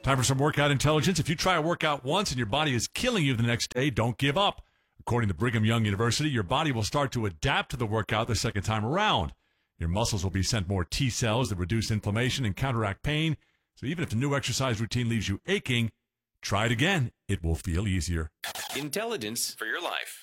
Time for some workout intelligence. If you try a workout once and your body is killing you the next day, don't give up. According to Brigham Young University, your body will start to adapt to the workout the second time around. Your muscles will be sent more T cells that reduce inflammation and counteract pain. So even if the new exercise routine leaves you aching, try it again. It will feel easier. Intelligence for your life.